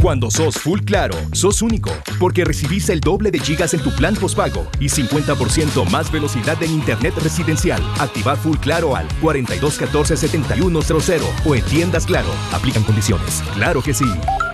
Cuando sos Full Claro, sos único, porque recibís el doble de gigas en tu plan postpago y 50% más velocidad en internet residencial. Activa Full Claro al 4214-7100 o en tiendas Claro. Aplican condiciones. ¡Claro que sí!